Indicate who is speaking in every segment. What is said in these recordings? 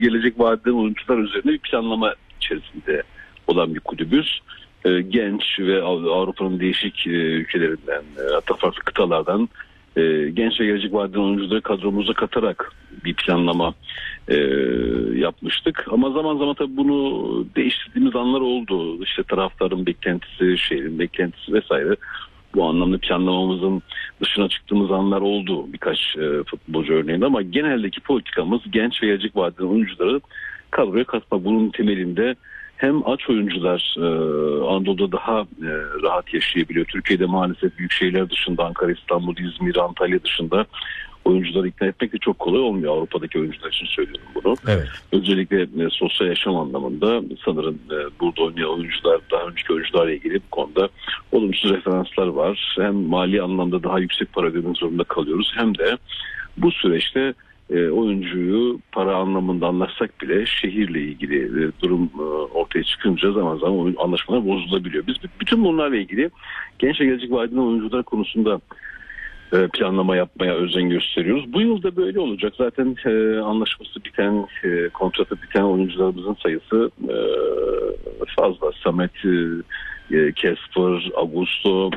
Speaker 1: gelecek vadeden oyuncular üzerine bir planlama içerisinde olan bir kulübüz. Genç ve Avrupa'nın değişik ülkelerinden, hatta farklı kıtalardan genç ve gelecek vadeden oyuncuları kadromuza katarak bir planlama yapmıştık. Ama zaman zaman tabii bunu değiştirdiğimiz anlar oldu. İşte taraftarın beklentisi, şehrin beklentisi vesaire. Bu anlamda planlamamızın dışına çıktığımız anlar oldu birkaç futbolcu örneğinde, ama geneldeki politikamız genç ve gelecek vadeden oyuncuları kadroya katmak. Bunun temelinde hem aç oyuncular Anadolu'da daha rahat yaşayabiliyor. Türkiye'de maalesef büyük şehirler dışında, Ankara, İstanbul, İzmir, Antalya dışında oyuncuları ikna etmek de çok kolay olmuyor. Avrupa'daki oyuncular için söylüyorum bunu.
Speaker 2: Evet.
Speaker 1: Özellikle sosyal yaşam anlamında sanırım burada oynayan oyuncular, daha önceki oyuncularla ilgili bu konuda olumsuz referanslar var. Hem mali anlamda daha yüksek para ödemek zorunda kalıyoruz, hem de bu süreçte oyuncuyu para anlamında anlatsak bile şehirle ilgili durum ortaya çıkınca zaman zaman anlaşmalar bozulabiliyor. Biz bütün bunlarla ilgili genç ve gelecek vadeden oyuncular konusunda planlama yapmaya özen gösteriyoruz. Bu yıl da böyle olacak. Zaten anlaşması biten, kontratı biten oyuncularımızın sayısı fazla. Samet, Kesper, Augusto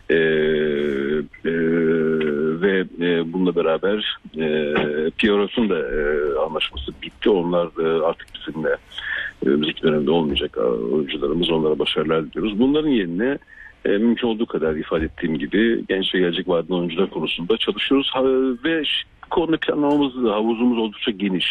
Speaker 1: ve bununla beraber Pierrot'un da anlaşması bitti. Onlar artık bizimle müzik döneminde olmayacak oyuncularımız. Onlara başarılar diliyoruz. Bunların yerine mümkün olduğu kadar ifade ettiğim gibi genç ve gelecek vadeden oyuncular konusunda çalışıyoruz ve bu konuda planlamamız, havuzumuz oldukça geniş.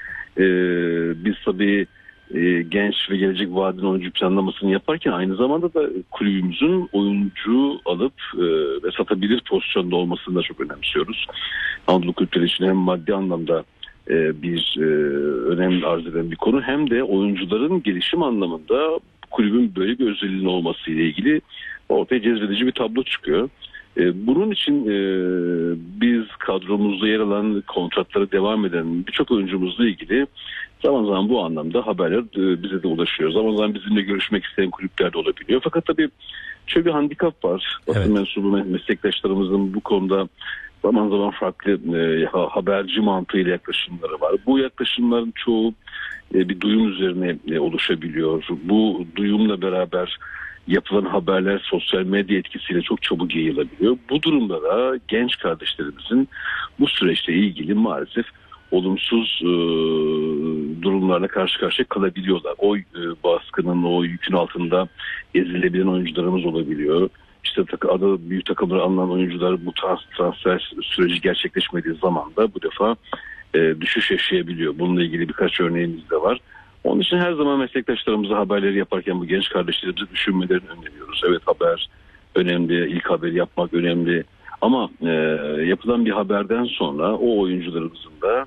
Speaker 1: Biz tabii genç ve gelecek vadeden oyuncu planlamasını yaparken aynı zamanda da kulübümüzün oyuncu alıp ve satabilir pozisyonda olmasını da çok önemsiyoruz. Anadolu kulüpleri için hem maddi anlamda bir önem arz eden bir konu, hem de oyuncuların gelişim anlamında kulübün böyle bir özelliğinin olması ile ilgili ortaya cezbedici bir tablo çıkıyor. Bunun için biz kadromuzda yer alan, kontratlara devam eden birçok oyuncumuzla ilgili zaman zaman bu anlamda haberler bize de ulaşıyor. Zaman zaman bizimle görüşmek isteyen kulüpler de olabiliyor. Fakat tabii şöyle bir handikap var. Basın mensubu meslektaşlarımızın bu konuda zaman zaman farklı haberci mantığıyla yaklaşımları var. Bu yaklaşımların çoğu bir duyum üzerine oluşabiliyor. Bu duyumla beraber yapılan haberler sosyal medya etkisiyle çok çabuk yayılabiliyor. Bu durumda da genç kardeşlerimizin bu süreçle ilgili maalesef olumsuz durumlarla karşı karşıya kalabiliyorlar. O baskının, o yükün altında ezilebilen oyuncularımız olabiliyor. İşte adı büyük takımlara alınan oyuncular bu transfer süreci gerçekleşmediği zaman da bu defa düşüş yaşayabiliyor. Bununla ilgili birkaç örneğimiz de var. Onun için her zaman meslektaşlarımıza haberleri yaparken bu genç kardeşlerimizi düşünmelerini öneriyoruz. Evet, haber önemli, ilk haberi yapmak önemli. Ama yapılan bir haberden sonra o oyuncularımızın da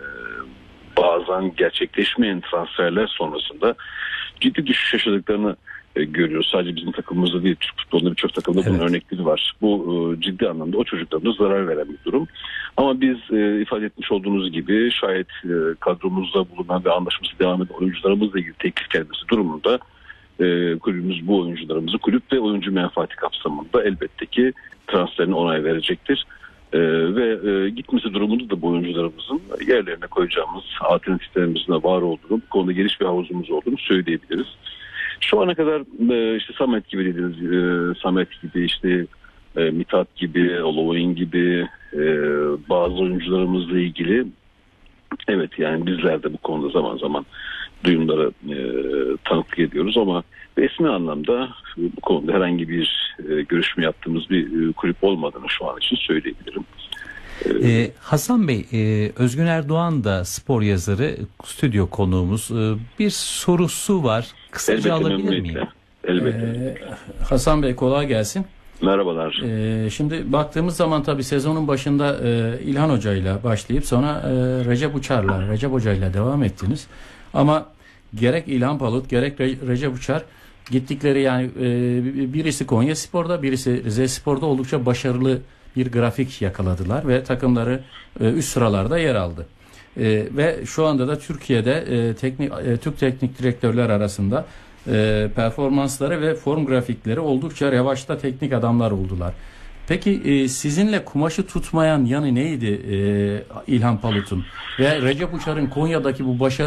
Speaker 1: bazen gerçekleşmeyen transferler sonrasında ciddi düşüş yaşadıklarını görüyoruz. Sadece bizim takımımızda değil, Türk futbolunda birçok takımda bunun örnekleri var. Bu ciddi anlamda o çocuklarımıza zarar veren bir durum. Ama biz ifade etmiş olduğunuz gibi şayet kadromuzda bulunan ve anlaşması devam eden oyuncularımızla ilgili teklif gelmesi durumunda kulübümüz bu oyuncularımızı kulüp ve oyuncu menfaati kapsamında elbette ki transferine onay verecektir. Ve gitmesi durumunda da bu oyuncularımızın yerlerine koyacağımız alternatiflerimizin var olduğunu, bu konuda geniş bir havuzumuz olduğunu söyleyebiliriz. Şu ana kadar işte Samet gibi dediniz, Samet gibi, işte Mithat gibi, Olovoin gibi bazı oyuncularımızla ilgili evet, yani bizler de bu konuda zaman zaman duyumlara tanıklık ediyoruz, ama resmi anlamda bu konuda herhangi bir görüşme yaptığımız bir kulüp olmadığını şu an için söyleyebilirim.
Speaker 2: Hasan Bey, Özgün Erdoğan da spor yazarı, stüdyo konuğumuz. Bir sorusu var. Kısaca alabilir miyim?
Speaker 1: Elbette.
Speaker 3: Hasan Bey, kolay gelsin.
Speaker 1: Merhabalar.
Speaker 3: Şimdi baktığımız zaman tabii sezonun başında İlhan Hoca ile başlayıp sonra Recep Hoca ile devam ettiniz. Ama gerek İlhan Palut gerek Recep Uçar gittikleri, yani birisi Konyaspor'da, birisi Rizespor'da oldukça başarılı bir grafik yakaladılar ve takımları üst sıralarda yer aldı. Ve şu anda da Türkiye'de Türk teknik direktörler arasında performansları ve form grafikleri oldukça revaçta teknik adamlar oldular. Peki sizinle kumaşı tutmayan yanı neydi İlhan Palut'un? Ve Recep Uçar'ın Konya'daki bu başarı